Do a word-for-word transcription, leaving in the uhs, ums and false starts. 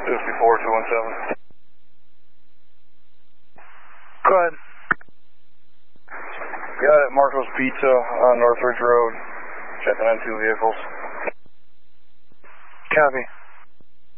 fifty-four two one seven. Go ahead. Got it, Marco's Pizza on Northridge Road. Checking on two vehicles. Copy.